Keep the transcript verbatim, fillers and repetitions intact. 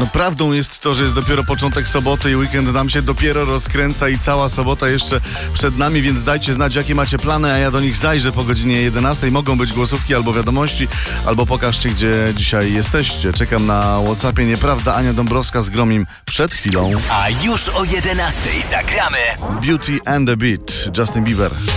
No prawdą jest to, że jest dopiero początek soboty i weekend nam się dopiero rozkręca i cała sobota jeszcze przed nami, więc dajcie znać, jakie macie plany, a ja do nich zajrzę po godzinie jedenastej. Mogą być głosówki albo wiadomości, albo pokażcie, gdzie dzisiaj jesteście. Czekam na WhatsAppie, nieprawda? Ania Dąbrowska z Gromim przed chwilą. A już o jedenastej zagramy Beauty and the Beat, Justin Bieber.